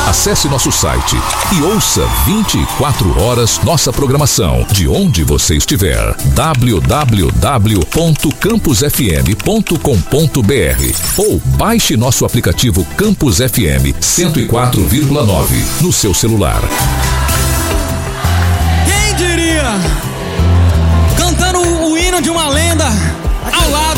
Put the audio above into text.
Acesse nosso site e ouça 24 horas nossa programação de onde você estiver. www.campusfm.com.br ou baixe nosso aplicativo Campus FM 104,9 no seu celular. Quem diria? Cantando o hino de uma lenda ao lado